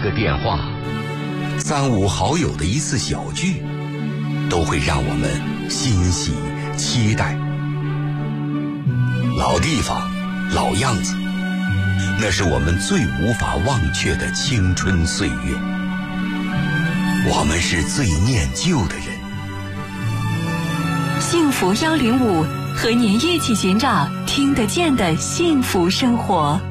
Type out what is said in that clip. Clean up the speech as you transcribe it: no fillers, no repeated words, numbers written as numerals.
个电话，三五好友的一次小聚，都会让我们欣喜期待。老地方，老样子，那是我们最无法忘却的青春岁月。我们是最念旧的人。 幸福105，和您一起寻找听得见的幸福生活。